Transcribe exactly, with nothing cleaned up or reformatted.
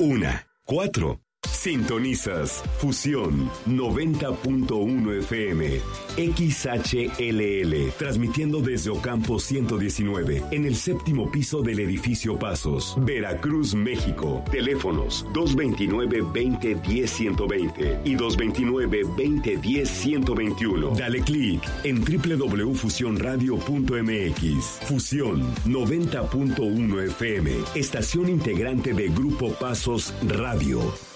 una, cuatro. Sintonizas Fusión noventa punto uno F M, X H L L, transmitiendo desde Ocampo ciento diecinueve, en el séptimo piso del edificio Pasos, Veracruz, México. Teléfonos dos veintinueve, veinte, diez, ciento veinte y dos veintinueve, veinte, diez, ciento veintiuno. Dale clic en doble u doble u doble u punto fusión radio punto m x. Fusión noventa punto uno F M, estación integrante de Grupo Pasos Radio.